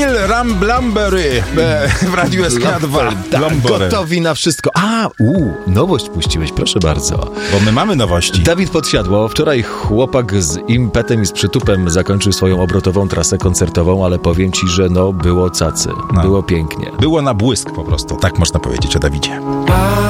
Phil Ramblambery w Radiu SK2. Gotowi na wszystko. Nowość puściłeś, proszę bardzo. Bo my mamy nowości. Dawid Podsiadło. Wczoraj chłopak z impetem i z przytupem zakończył swoją obrotową trasę koncertową, ale powiem ci, że było cacy. Było pięknie. Było na błysk po prostu, tak można powiedzieć o Dawidzie.